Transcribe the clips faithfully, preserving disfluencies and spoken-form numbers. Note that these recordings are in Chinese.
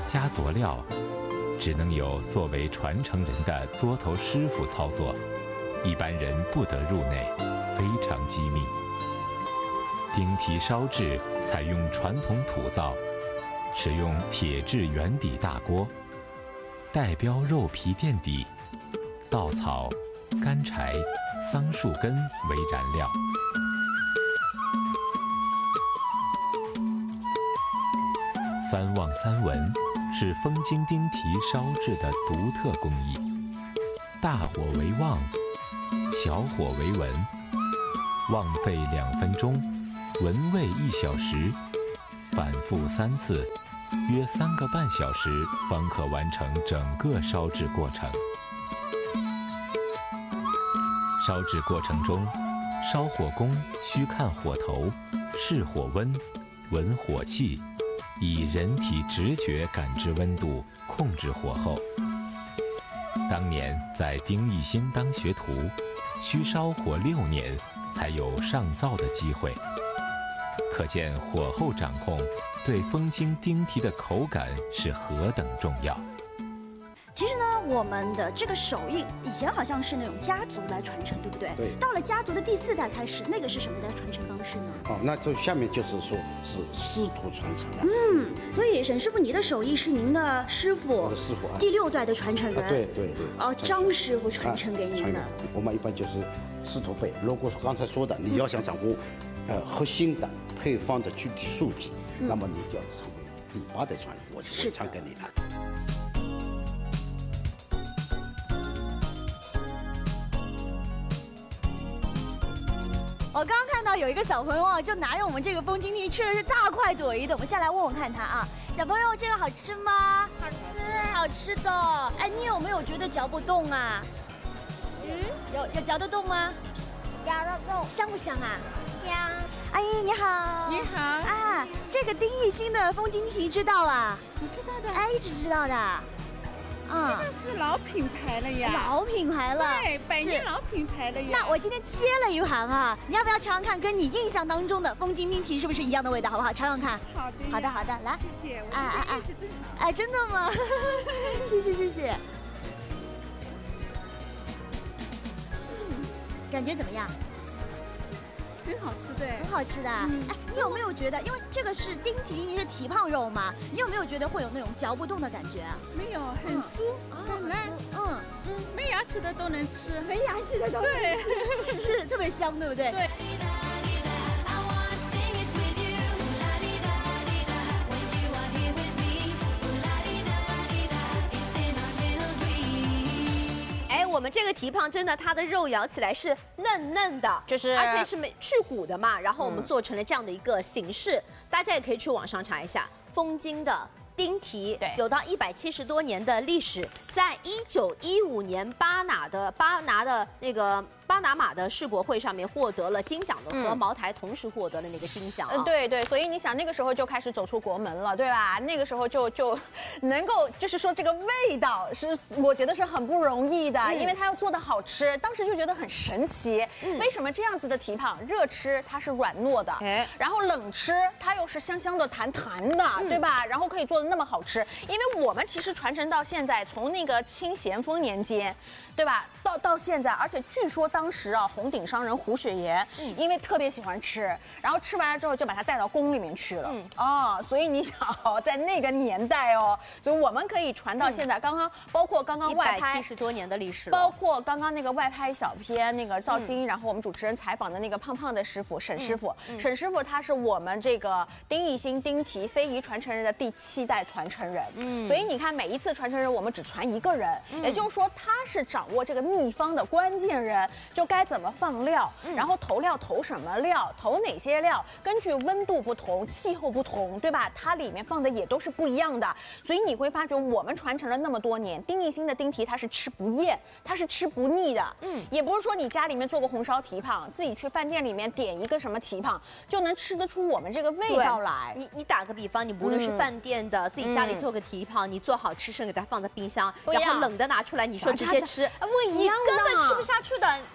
加佐料，只能由作为传承人的作头师傅操作，一般人不得入内，非常机密。丁蹄烧制采用传统土灶，使用铁制圆底大锅，带标肉皮垫底，稻草、干柴、桑树根为燃料。三旺三文是风金丁蹄烧制的独特工艺，大火为旺，小火为文，旺沸两分钟，文煨一小时，反复三次，约三个半小时方可完成整个烧制过程。烧制过程中，烧火工需看火头，视火温，闻火气，以人体直觉感知温度，控制火候。当年在丁义兴当学徒，需烧火六年才有上灶的机会，可见火候掌控对风金丁蹄的口感是何等重要。 其实呢，我们的这个手艺以前好像是那种家族来传承，对不对？ 对。 到了家族的第四代开始，那个是什么的传承方式呢？ 哦，那就下面就是说是师徒传承了。 嗯，所以沈师傅，你的手艺是您的师傅， 我的师傅啊， 第六代的传承人。 啊、对对对。 哦，张师傅传承给您的。 啊、我们一般就是师徒辈。如果说刚才说的，你要想掌握，呃，核心的配方的具体数据，嗯、那么你就要成为第八代传人，我就会传给你了。 我刚刚看到有一个小朋友啊，就拿着我们这个风金蹄吃的是大快朵颐的，我们再来问问看他啊，小朋友这个好吃吗？ 好吃， 好吃的。哎，你有没有觉得嚼不动啊？嗯，有有嚼得动吗？ 嚼得动。 香不香啊？ 香。 阿姨你好。 你好。 啊，这个丁义兴的风金蹄知道啊？ 我知道的。 哎，一直知道的。 嗯，真的是老品牌了呀！ 老品牌了， 对，百年老品牌了呀。 那我今天切了一盘啊，你要不要尝尝看，跟你印象当中的风金丁蹄是不是一样的味道，好不好？尝尝看。 好的， 好的，好的，来， 谢谢。 哎哎哎， 真好。 哎，真的吗？谢谢谢谢。嗯，感觉怎么样？ 很好吃的， 很好吃的。嗯、哎，你有没有觉得，因为这个是丁蹄，你是蹄膀肉嘛，你有没有觉得会有那种嚼不动的感觉啊？ 没有，很酥，很烂。嗯嗯，没牙齿的都能吃， 没牙齿的都能吃，是特别香，对不对？ 对。 我们这个蹄膀真的，它的肉咬起来是嫩嫩的， 就是而且是没去骨的嘛。然后我们做成了这样的一个形式，嗯、大家也可以去网上查一下，风金的丁蹄， 对， 有到一百七十多年的历史，在一九一五年巴拿的巴拿的那个。巴拿马的世博会上面获得了金奖的，和茅台同时获得了那个金奖、啊。 嗯，对对，所以你想那个时候就开始走出国门了，对吧？那个时候就就能够就是说这个味道是我觉得是很不容易的，嗯、因为它要做的好吃，当时就觉得很神奇。嗯、为什么这样子的蹄膀热吃它是软糯的，哎，然后冷吃它又是香香的、弹弹的，嗯、对吧？然后可以做的那么好吃，因为我们其实传承到现在，从那个清咸丰年间，对吧？到到现在，而且据说当时啊，红顶商人胡雪岩，嗯，因为特别喜欢吃，然后吃完了之后就把它带到宫里面去了，嗯，哦，所以你想哦，在那个年代哦，所以我们可以传到现在，嗯、刚刚包括刚刚外拍一百七十多年的历史， 包括刚刚那个外拍小片那个赵晶，嗯、然后我们主持人采访的那个胖胖的师傅沈师傅，嗯嗯、沈师傅他是我们这个丁义兴丁蹄非遗传承人的第七代传承人，嗯，所以你看每一次传承人我们只传一个人，嗯、也就是说他是掌握这个秘方的关键人，就该怎么放料，嗯、然后投料投什么料，投哪些料，根据温度不同、气候不同，对吧？它里面放的也都是不一样的。所以你会发觉，我们传承了那么多年，丁义兴的丁蹄它是吃不厌，它是吃不腻的。嗯，也不是说你家里面做个红烧蹄膀，自己去饭店里面点一个什么蹄膀，就能吃得出我们这个味道来。 你你打个比方，你无论是饭店的，嗯、自己家里做个蹄膀，嗯、你做好吃剩给它放在冰箱，然后冷的拿出来，你说直接吃， 不一样的， 你根本吃不下去的。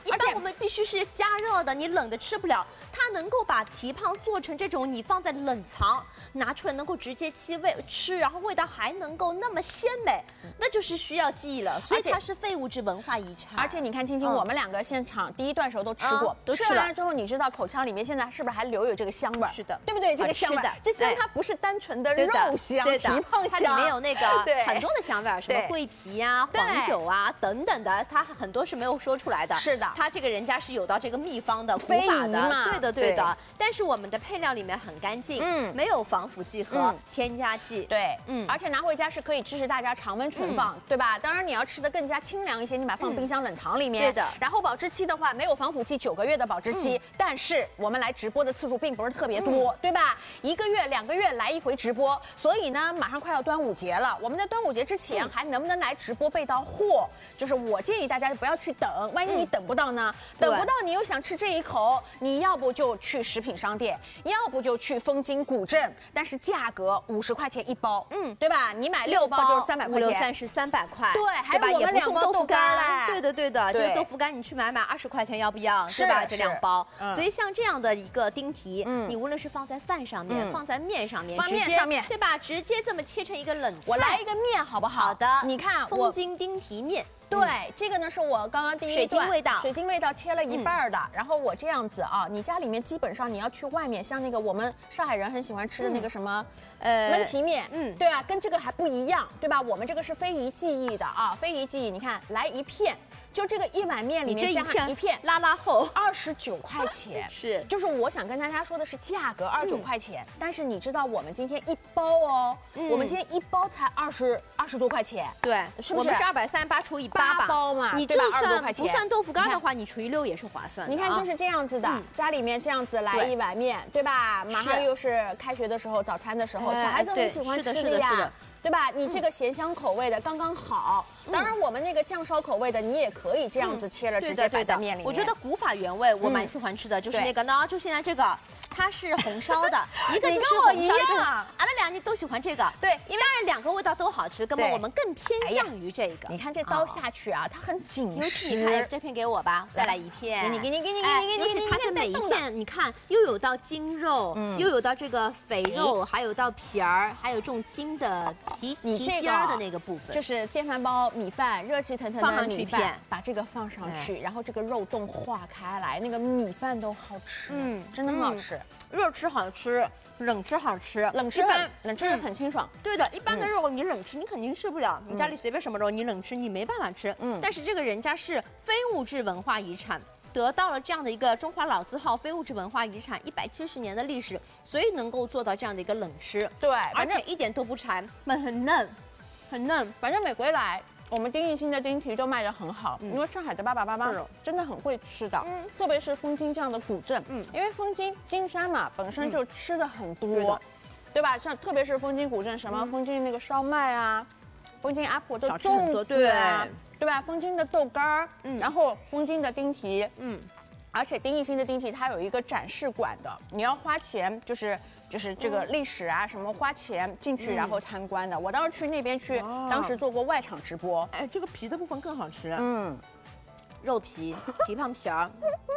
一般我们必须是加热的，你冷的吃不了。它能够把蹄膀做成这种，你放在冷藏拿出来能够直接吃味吃，然后味道还能够那么鲜美，那就是需要记忆了。所以它是非物质文化遗产。 而且你看，青青，我们两个现场第一段时候都吃过， 都吃完了之后，你知道口腔里面现在是不是还留有这个香味？ 是的， 对不对？这个香味，这香它不是单纯的肉香、蹄膀香， 它里面有那个很多的香味，什么桂皮啊、黄酒啊等等的，它很多是没有说出来的。 是的， 它这个人家是有到这个秘方的、古法的，对的对的。但是我们的配料里面很干净，嗯，没有防腐剂和添加剂， 对，嗯，而且拿回家是可以支持大家常温存放，对吧？当然你要吃的更加清凉一些，你把它放冰箱冷藏里面， 对的。 然后保质期的话，没有防腐剂，九个月的保质期。但是我们来直播的次数并不是特别多，对吧？一个月、两个月来一回直播，所以呢，马上快要端午节了，我们在端午节之前还能不能来直播备到货？就是我建议大家不要去等，万一你等不到呢？等不到你又想吃这一口，你要不就去食品商店，要不就去丰金古镇，但是价格五十块钱一包，嗯，对吧？你买六包就是三百块钱， 五六三十三百块， 对，还有我们两包豆腐干， 对的对的，这个豆腐干你去买买二十块钱要不要？对吧？这两包，所以像这样的一个丁蹄，你无论是放在饭上面，放在面上面， 放面上面， 对吧？直接这么切成一个冷菜， 我来一个面好不好？ 好的， 你看丰金丁蹄面。 对，这个呢是我刚刚第一水晶味道， 水晶味道切了一半的，然后我这样子啊，你家里面基本上你要去外面，像那个我们上海人很喜欢吃的那个什么，呃，焖蹄面，嗯，对啊，跟这个还不一样，对吧？我们这个是非遗技艺的啊，非遗技艺，你看来一片。就这个一碗面里面加一片拉拉厚， 二十九块钱。 是， 就是我想跟大家说的是价格二十九块钱，但是你知道我们今天一包哦，我们今天一包才二十二十多块钱。 对， 是不是？ 我们是二百三十八除以八吧， 包嘛， 你就算不算豆腐干的话，你除以六也是划算的。 你看就是这样子的，家里面这样子来一碗面，对吧？马上又是开学的时候，早餐的时候，小孩子很喜欢吃的呀。对吧？你这个咸香口味的刚刚好，当然我们那个酱烧口味的你也可以这样子切了，直接摆在面里面。 我觉得古法原味我蛮喜欢吃的，就是那个呢，就现在这个，它是红烧的，一个就是红烧，一个俺们俩都喜欢这个。 对， 因为当然两个味道都好吃，根本我们更偏向于这个。 你看这刀下去啊，它很紧实。 你看这片给我吧，再来一片。 给你，给你，给你，给你，给你。 尤其它这每一片，你看又有到筋肉，又有到这个肥肉，还有到皮儿，还有这种筋的皮皮筋儿的那个部分， 就是电饭煲米饭，热气腾腾放上去一片， 把这个放上去，然后这个肉冻化开来，那个米饭都好吃，嗯，真的很好吃。 热吃好吃，冷吃好吃， 冷吃很冷吃很清爽。 对的，一般的肉你冷吃你肯定吃不了，你家里随便什么肉你冷吃你没办法吃。嗯，但是这个人家是非物质文化遗产。得到了这样的一个中华老字号非物质文化遗产一百七十年的历史，所以能够做到这样的一个冷吃， 对， 而且一点都不柴，很嫩，很嫩。 反正每回来，我们丁义兴的丁蹄都卖得很好，因为上海的八八八八真的很会吃的，特别是丰金这样的古镇，嗯，因为丰金金山嘛本身就吃的很多，对吧？像特别是丰金古镇，什么丰金那个烧麦啊，丰金阿婆的粽子啊。对吧？丰金的豆干儿，嗯，然后丰金的丁蹄，嗯，而且丁义兴的丁蹄它有一个展示馆的，你要花钱，就是就是这个历史啊什么花钱进去然后参观的。我当时去那边去，当时做过外场直播， 哎，这个皮的部分更好吃，嗯，肉皮、蹄膀皮儿。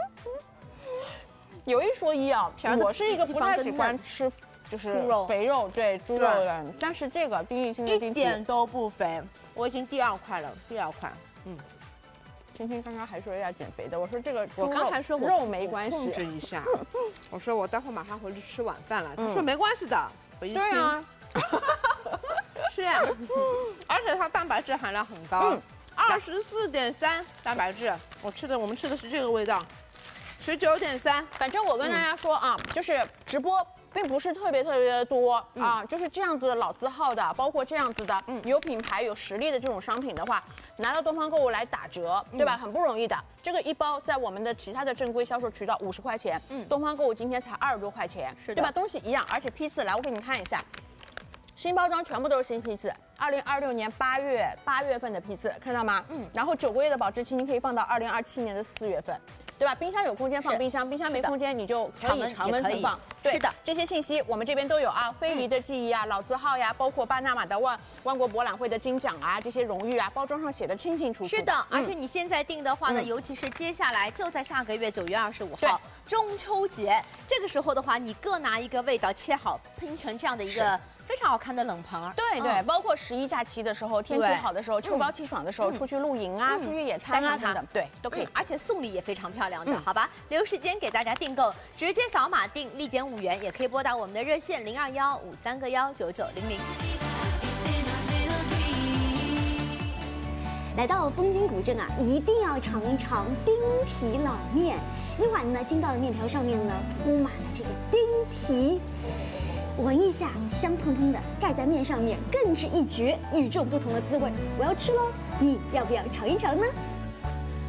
有一说一啊，我是一个不太喜欢吃。就是猪肉肥肉，对猪肉的，但是这个丁义兴的丁蹄一点都不肥，我已经第二块了，第二块，嗯。 青青刚刚还说要减肥的，我说这个我刚才说肉没关系， 控制一下。我说我待会马上回去吃晚饭了，他说没关系的，回去吃。 对啊， 是呀，而且它蛋白质含量很高，二十四点三蛋白质，我吃的我们吃的是这个味道，十九点三。 反正我跟大家说啊，就是直播。并不是特别特别的多、嗯、啊，就是这样子老字号的，包括这样子的、嗯、有品牌有实力的这种商品的话，拿到东方购物来打折，对吧？嗯、很不容易的。这个一包在我们的其他的正规销售渠道五十块钱，嗯，东方购物今天才二十多块钱，是对吧？东西一样，而且批次来，我给你们看一下，新包装全部都是新批次，二零二六年八月八月份的批次，看到吗？嗯，然后九个月的保质期，你可以放到二零二七年的四月份。 对吧？冰箱有空间放冰箱，冰箱没空间你就可以常温存放。 是的， 这些信息我们这边都有啊，非遗的记忆啊，老字号呀，包括巴拿马的万万国博览会的金奖啊，这些荣誉啊，包装上写的清清楚楚。 是的，而且你现在订的话呢，尤其是接下来就在下个月九月二十五号中秋节，这个时候的话，你各拿一个味道切好，喷成这样的一个非常好看的冷盆儿。 对对，包括十一假期的时候，天气好的时候，秋高气爽的时候，出去露营啊，出去野餐啊等等，对，都可以。 而且送礼也非常漂亮的，好吧？留时间给大家订购，直接扫码订，立减五元，也可以拨打我们的热线零二幺五三个幺九九零零。 来到枫金古镇啊，一定要尝一尝丁蹄老面。一碗呢筋道的面条上面呢铺满了这个丁蹄，闻一下香喷喷的，盖在面上面更是一绝，与众不同的滋味。我要吃喽，你要不要尝一尝呢？